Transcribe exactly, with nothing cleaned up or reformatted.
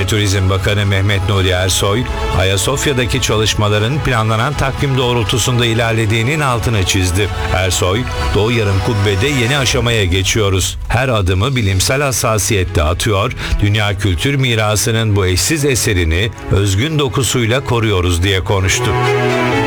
ve Turizm Bakanı Mehmet Nuri Ersoy, Ayasofya'daki çalışmaların planlanan takvim doğrultusunda ilerlediğinin altını çizdi. Ersoy, Doğu Yarımkubbe'de yeni aşamaya geçiyoruz. Her adımı bilimsel hassasiyetle atıyor, dünya kültür mirasının bu eşsiz eserini özgün dokusuyla koruyoruz diye konuştu.